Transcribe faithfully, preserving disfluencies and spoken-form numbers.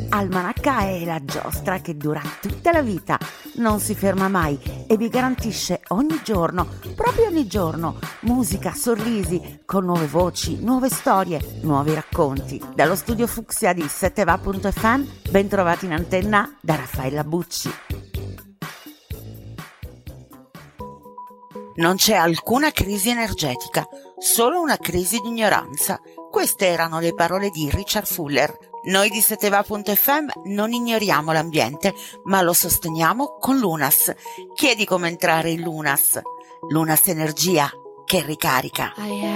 Almanacca è la giostra che dura tutta la vita, non si ferma mai e vi garantisce ogni giorno, proprio ogni giorno, musica, sorrisi, con nuove voci, nuove storie, nuovi racconti. Dallo studio Fucsia di seteva punto effe emme, ben trovati in antenna da Raffaella Bucci. Non c'è alcuna crisi energetica, solo una crisi di ignoranza. Queste erano le parole di Richard Fuller. Noi di seteva punto effe emme non ignoriamo l'ambiente, ma lo sosteniamo con Lunas. Chiedi come entrare in Lunas. Lunas Energia che ricarica.